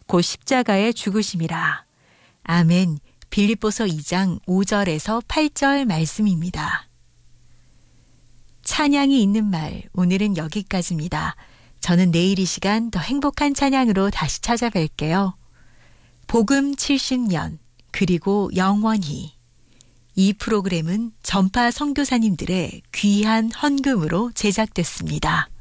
곧 십자가의 죽으심이라. 아멘. 빌립보서 2장 5절에서 8절 말씀입니다. 찬양이 있는 말, 오늘은 여기까지입니다. 저는 내일 이 시간 더 행복한 찬양으로 다시 찾아뵐게요. 복음 70년, 그리고 영원히. 이 프로그램은 전파 선교사님들의 귀한 헌금으로 제작됐습니다.